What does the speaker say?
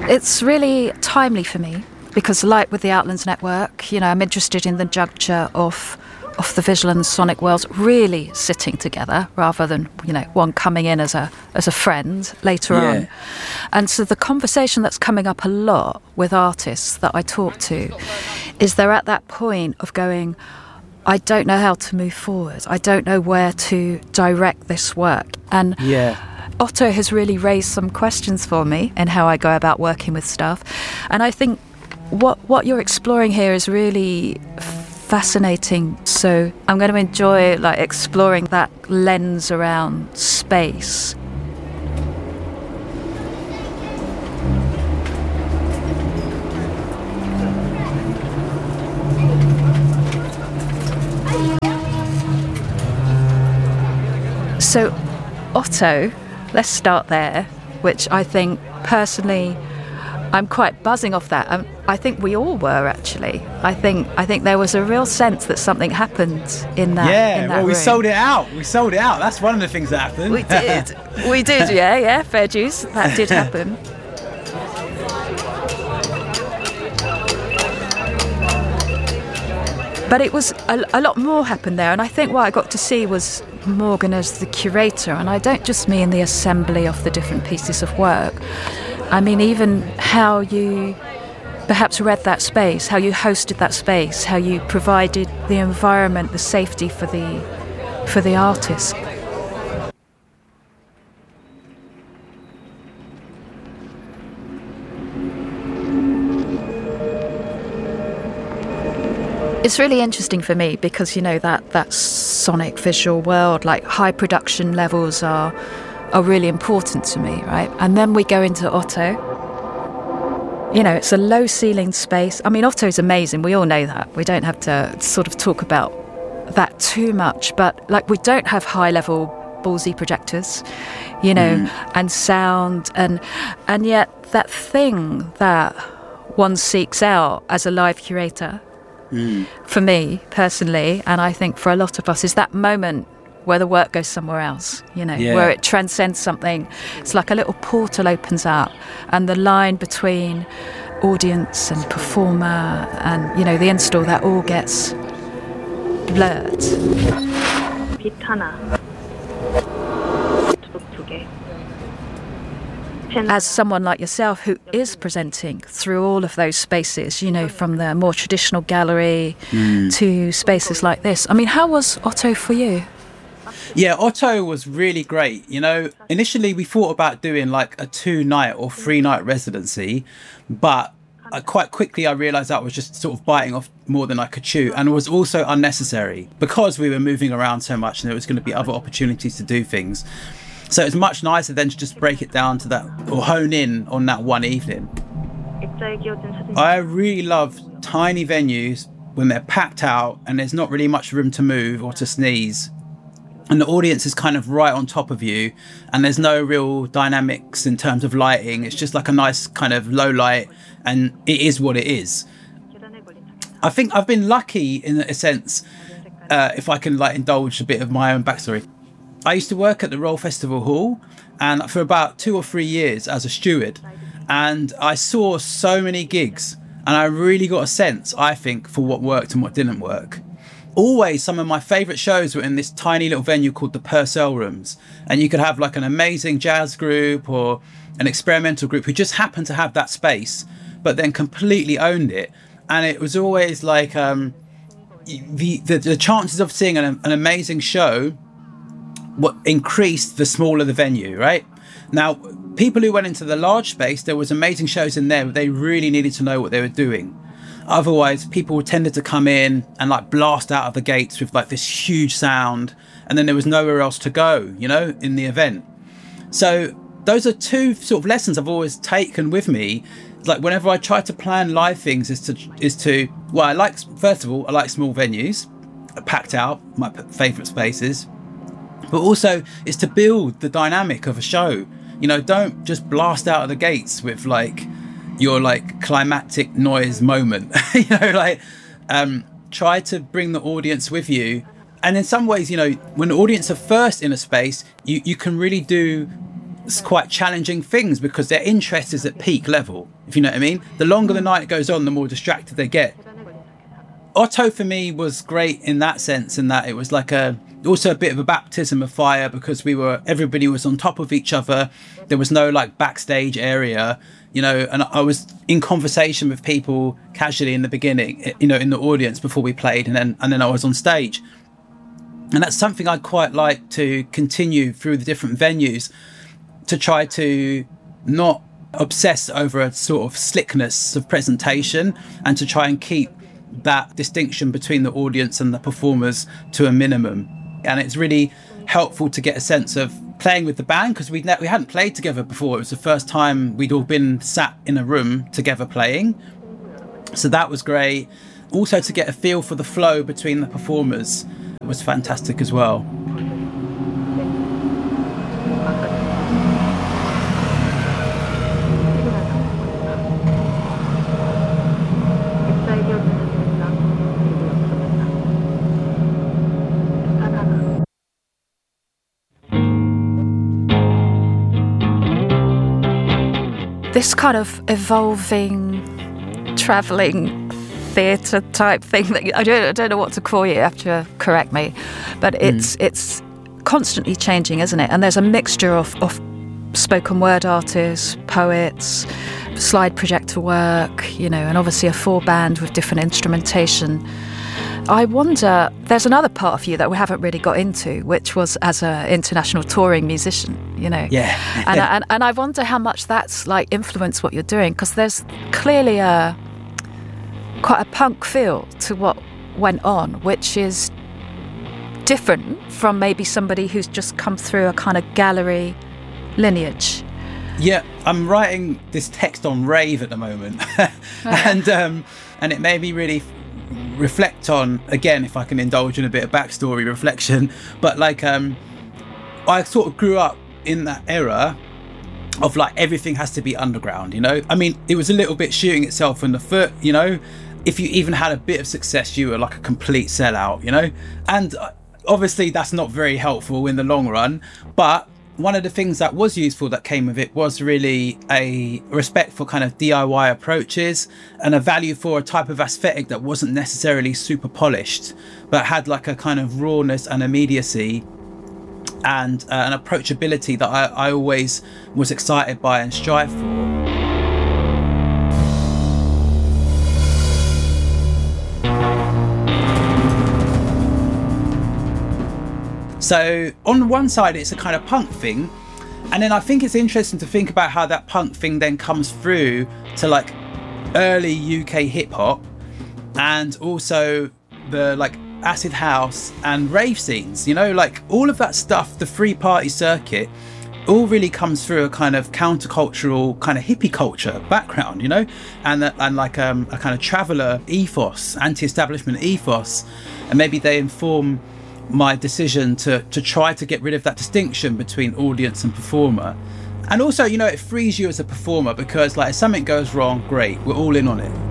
It's really timely for me because, like with the Outlands Network, I'm interested in the juncture of the visual and the sonic worlds really sitting together rather than, one coming in as a friend later on. And so the conversation that's coming up a lot with artists that I talk to is they're at that point of going, I don't know how to move forward. I don't know where to direct this work. And Otto has really raised some questions for me in how I go about working with stuff. And I think what you're exploring here is really fascinating. So I'm going to enjoy exploring that lens around space. So Otto, let's start there, which I think personally I'm quite buzzing off that. I think we all were, actually. I think there was a real sense that something happened in that. Yeah, in that we room. sold it out. That's one of the things that happened. We did. Yeah, fair dues. That did happen. But it was a lot more happened there, and I think what I got to see was Morgan as the curator, and I don't just mean the assembly of the different pieces of work. I mean even how you perhaps read that space, how you hosted that space, how you provided the environment, the safety for the artist. It's really interesting for me because, that sonic visual world, high production levels are really important to me, right? And then we go into Otto. It's a low ceiling space. I mean, Otto's amazing. We all know that. We don't have to sort of talk about that too much. But we don't have high level ballsy projectors, and sound and yet that thing that one seeks out as a live curator. For me personally, and I think for a lot of us, is that moment where the work goes somewhere else, where it transcends something. It's like a little portal opens up, and the line between audience and performer and, the install, that all gets blurred. As someone like yourself who is presenting through all of those spaces, from the more traditional gallery to spaces like this, I mean, how was Otto for you? Yeah, Otto was really great. Initially we thought about doing a 2-night or 3-night residency, but quite quickly I realised that was just sort of biting off more than I could chew, and it was also unnecessary because we were moving around so much and there was going to be other opportunities to do things. So it's much nicer than to just break it down to that or hone in on that one evening. I really love tiny venues when they're packed out and there's not really much room to move or to sneeze. And the audience is kind of right on top of you and there's no real dynamics in terms of lighting. It's just like a nice kind of low light and it is what it is. I think I've been lucky in a sense, if I can indulge a bit of my own backstory. I used to work at the Royal Festival Hall and for about 2 or 3 years as a steward, and I saw so many gigs and I really got a sense, I think, for what worked and what didn't work. Always some of my favourite shows were in this tiny little venue called the Purcell Rooms, and you could have an amazing jazz group or an experimental group who just happened to have that space but then completely owned it, and it was always the chances of seeing an amazing show what increased the smaller the venue, right? Now, people who went into the large space, there was amazing shows in there, but they really needed to know what they were doing. Otherwise, people tended to come in and blast out of the gates with this huge sound, and then there was nowhere else to go, in the event. So those are two sort of lessons I've always taken with me. Whenever I try to plan live things, first of all, I like small venues, packed out, my favourite spaces. But also, it's to build the dynamic of a show. Don't just blast out of the gates with your climactic noise moment. Try to bring the audience with you. And in some ways, when the audience are first in a space, you can really do quite challenging things because their interest is at peak level, if you know what I mean. The longer the night goes on, the more distracted they get. Otto for me was great in that sense, in that it was like also a bit of a baptism of fire, because everybody was on top of each other. There was no like backstage area, you know, and I was in conversation with people casually in the beginning, you know, in the audience before we played, and then I was on stage. And that's something I'd quite like to continue through the different venues, to try to not obsess over a sort of slickness of presentation, and to try and keep that distinction between the audience and the performers to a minimum. And it's really helpful to get a sense of playing with the band, because we hadn't played together before. It was the first time we'd all been sat in a room together playing, so that was great. Also, to get a feel for the flow between the performers was fantastic as well. This kind of evolving, travelling theatre type thing that I don't know what to call you. You have to correct me, but it's constantly changing, isn't it? And there's a mixture of spoken word artists, poets, slide projector work, you know, and obviously a full band with different instrumentation. I wonder, there's another part of you that we haven't really got into, which was as an international touring musician, you know. Yeah. and I wonder how much that's like influenced what you're doing, because there's clearly quite a punk feel to what went on, which is different from maybe somebody who's just come through a kind of gallery lineage. Yeah, I'm writing this text on rave at the moment, and it made me really reflect on, again, if I can indulge in a bit of backstory reflection, but like I sort of grew up in that era of like everything has to be underground, you know. I mean, it was a little bit shooting itself in the foot, you know. If you even had a bit of success, you were like a complete sellout, you know. And obviously that's not very helpful in the long run, but one of the things that was useful that came of it was really a respect for kind of DIY approaches, and a value for a type of aesthetic that wasn't necessarily super polished, but had like a kind of rawness and immediacy and an approachability that I always was excited by and strived for. So on one side, it's a kind of punk thing. And then I think it's interesting to think about how that punk thing then comes through to like early UK hip hop, and also the like acid house and rave scenes, you know, like all of that stuff, the free party circuit, all really comes through a kind of countercultural kind of hippie culture background, you know, and like a kind of traveller ethos, anti-establishment ethos. And maybe they inform my decision to try to get rid of that distinction between audience and performer. And also, you know, it frees you as a performer, because like if something goes wrong, great, we're all in on it.